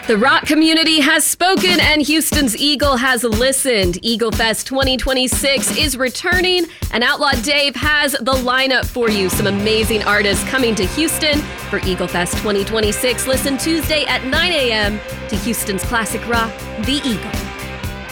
The rock community has spoken and Houston's Eagle has listened. Eagle Fest 2026 is returning and Outlaw Dave has the lineup for you. Some amazing artists coming to Houston for Eagle Fest 2026. Listen Tuesday at 9 a.m. to Houston's classic rock, The Eagle.